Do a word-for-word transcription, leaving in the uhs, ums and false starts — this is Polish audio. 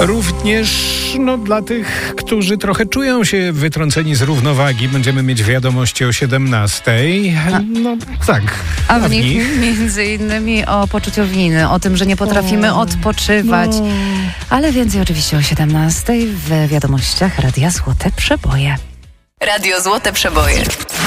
Również no, dla tych, którzy trochę czują się wytrąceni z równowagi, będziemy mieć wiadomości o siedemnastej. No tak. A w nich, nich między innymi o poczuciu winy, o tym, że nie potrafimy o, odpoczywać. No. Ale więcej oczywiście o siedemnastej w wiadomościach Radia Złote Przeboje. Radio Złote Przeboje.